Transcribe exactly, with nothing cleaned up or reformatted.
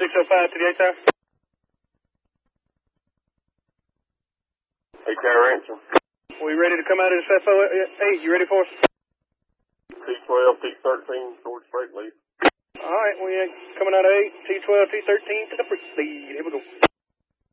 six oh five to the eight tower. eight tower answer. We ready to come out of this F O eight? You ready for us? T twelve, T thirteen, towards freight lead. All right, we ain't coming out of eight, T twelve, T thirteen, separate lead. Here we go.